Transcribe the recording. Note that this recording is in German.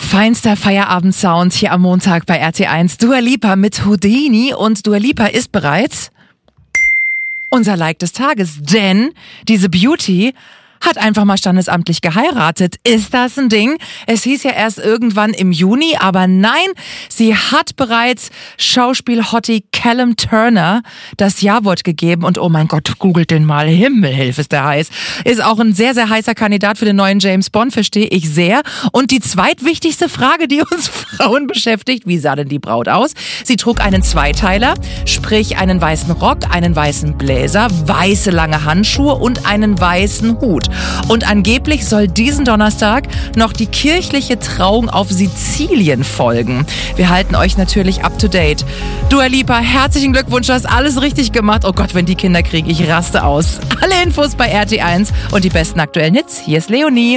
Feinster Feierabendsound hier am Montag bei RT1. Dua Lipa mit Houdini und Dua Lipa ist bereits unser Like des Tages, denn diese Beauty hat einfach mal standesamtlich geheiratet. Ist das ein Ding? Es hieß ja erst irgendwann im Juni, aber nein, sie hat bereits Schauspiel-Hottie Callum Turner das Ja-Wort gegeben und oh mein Gott, googelt den mal, Himmelhilf ist der heiß. Ist auch ein sehr, sehr heißer Kandidat für den neuen James Bond, verstehe ich sehr. Und die zweitwichtigste Frage, die uns Frauen beschäftigt, wie sah denn die Braut aus? Sie trug einen Zweiteiler, sprich einen weißen Rock, einen weißen Bläser, weiße lange Handschuhe und einen weißen Hut. Und angeblich soll diesen Donnerstag noch die kirchliche Trauung auf Sizilien folgen. Wir halten euch natürlich up to date. Dua Lipa, herzlichen Glückwunsch, du hast alles richtig gemacht. Oh Gott, wenn die Kinder kriegen, ich raste aus. Alle Infos bei RT1 und die besten aktuellen Hits. Hier ist Leonie.